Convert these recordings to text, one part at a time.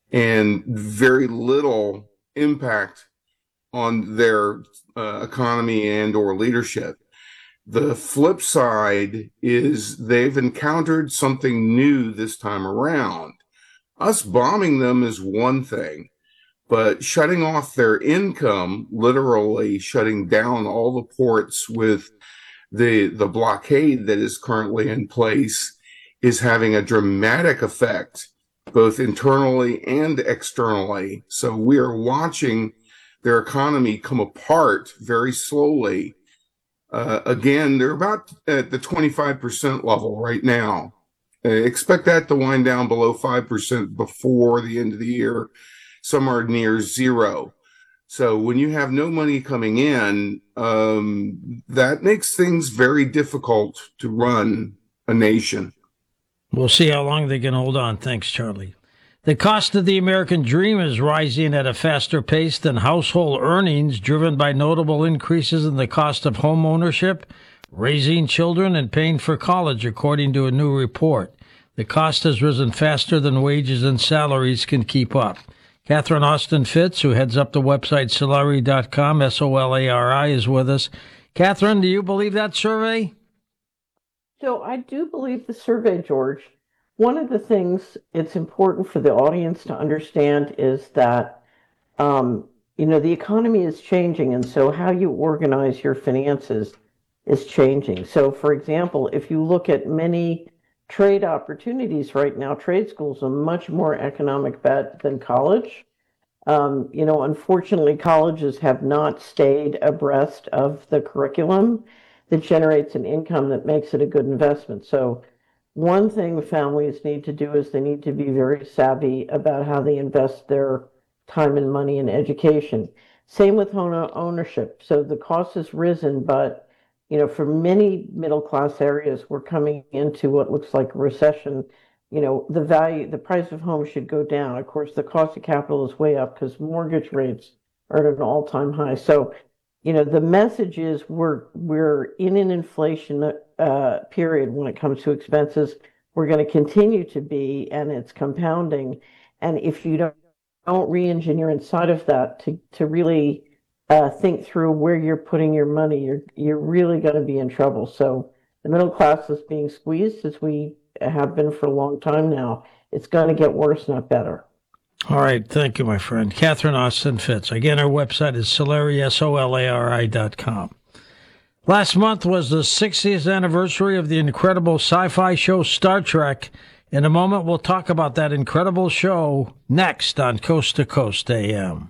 and very little impact on their economy and or leadership. The flip side is they've encountered something new this time around. Us bombing them is one thing, but shutting off their income, literally shutting down all the ports with the blockade that is currently in place, is having a dramatic effect both internally and externally. So we are watching their economy come apart very slowly. Again, they're about at the 25% level right now. Expect that to wind down below 5% before the end of the year, somewhere near zero. So when you have no money coming in, that makes things very difficult to run a nation. We'll see how long they can hold on. Thanks, Charlie. The cost of the American dream is rising at a faster pace than household earnings, driven by notable increases in the cost of home ownership, raising children, and paying for college, according to a new report. The cost has risen faster than wages and salaries can keep up. Catherine Austin Fitts, who heads up the website Solari.com, Solari, is with us. Catherine, do you believe that survey? So I do believe the survey, George. One of the things it's important for the audience to understand is that, the economy is changing, and so how you organize your finances is changing. So, for example, if you look at many trade opportunities right now, trade schools are much more economic bet than college. Unfortunately, colleges have not stayed abreast of the curriculum that generates an income that makes it a good investment. So one thing families need to do is they need to be very savvy about how they invest their time and money in education. Same with home ownership. So the cost has risen, but for many middle class areas, we're coming into what looks like a recession. The price of homes should go down. Of course, the cost of capital is way up because mortgage rates are at an all-time high. So, the message is we're in an inflation period when it comes to expenses. We're going to continue to be, and it's compounding. And if you don't re-engineer inside of that to really think through where you're putting your money, you're really going to be in trouble. So the middle class is being squeezed, as we have been for a long time now. It's going to get worse, not better. All right. Thank you, my friend. Catherine Austin Fitts. Again, our website is Solari, Solari.com. Last month was the 60th anniversary of the incredible sci-fi show Star Trek. In a moment, we'll talk about that incredible show next on Coast to Coast AM.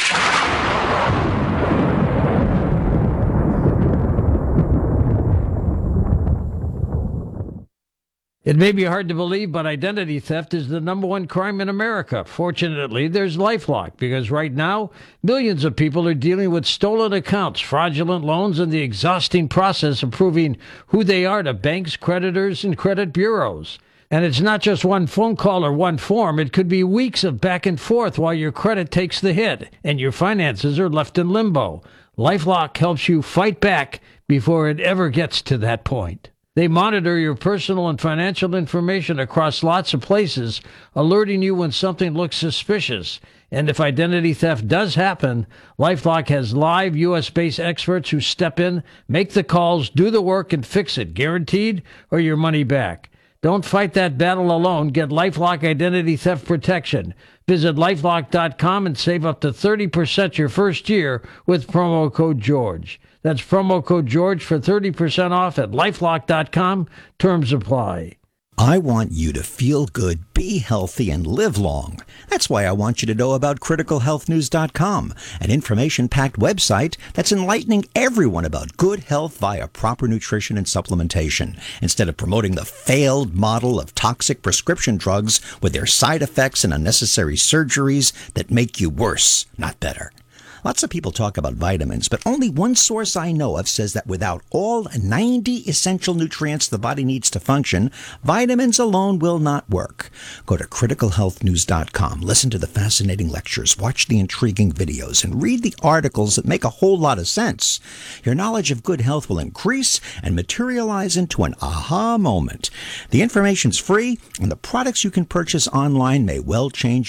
It may be hard to believe, but identity theft is the number one crime in America. Fortunately, there's LifeLock, because right now, millions of people are dealing with stolen accounts, fraudulent loans, and the exhausting process of proving who they are to banks, creditors, and credit bureaus. And it's not just one phone call or one form. It could be weeks of back and forth while your credit takes the hit and your finances are left in limbo. LifeLock helps you fight back before it ever gets to that point. They monitor your personal and financial information across lots of places, alerting you when something looks suspicious. And if identity theft does happen, LifeLock has live U.S.-based experts who step in, make the calls, do the work, and fix it, guaranteed, or your money back. Don't fight that battle alone. Get LifeLock Identity Theft Protection. Visit LifeLock.com and save up to 30% your first year with promo code GEORGE. That's promo code GEORGE for 30% off at LifeLock.com. Terms apply. I want you to feel good, be healthy, and live long. That's why I want you to know about CriticalHealthNews.com, an information-packed website that's enlightening everyone about good health via proper nutrition and supplementation, instead of promoting the failed model of toxic prescription drugs with their side effects and unnecessary surgeries that make you worse, not better. Lots of people talk about vitamins, but only one source I know of says that without all 90 essential nutrients the body needs to function, vitamins alone will not work. Go to criticalhealthnews.com, listen to the fascinating lectures, watch the intriguing videos, and read the articles that make a whole lot of sense. Your knowledge of good health will increase and materialize into an aha moment. The information's free, and the products you can purchase online may well change